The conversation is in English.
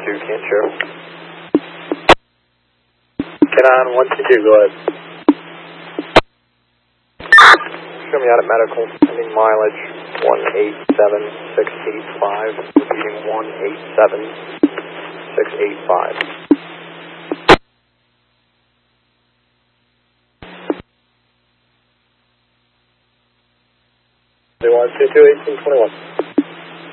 122, can't show. Get on 122, go ahead. Show me out at medical, ending mileage 187,685, repeating 187,685. They want 22, 1821.